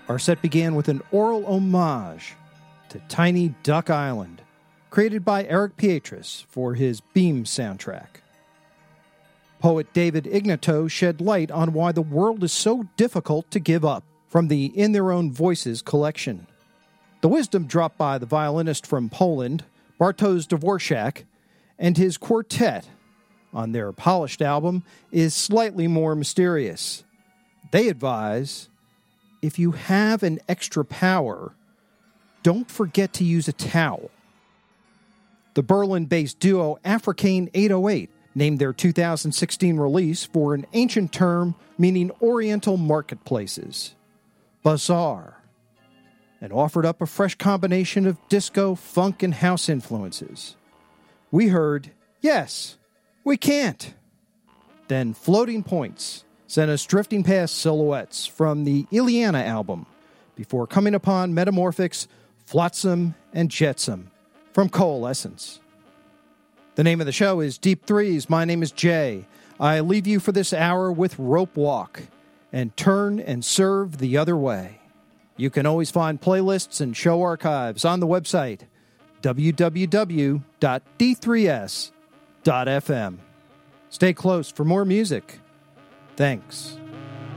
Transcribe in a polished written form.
Our set began with an oral homage to Tiny Duck Island, created by Eric Pietras for his Beam soundtrack. Poet David Ignato shed light on why the world is so difficult to give up from the In Their Own Voices collection. The wisdom dropped by the violinist from Poland, Bartosz Dvorak, and his quartet on their polished album is slightly more mysterious. They advise, if you have an extra power, don't forget to use a towel. The Berlin-based duo Africane 808 named their 2016 release for an ancient term meaning Oriental marketplaces, bazaar, and offered up a fresh combination of disco, funk, and house influences. We heard, Yes, We Can't. Then Floating Points sent us drifting past Silhouettes from the Iliana album, before coming upon Metamorphics, Flotsam, and Jetsam from Coalescence. The name of the show is Deep Threes. My name is Jay. I leave you for this hour with Rope Walk and Turn and Serve the Other Way. You can always find playlists and show archives on the website www.d3s.fm. Stay close for more music. Thanks.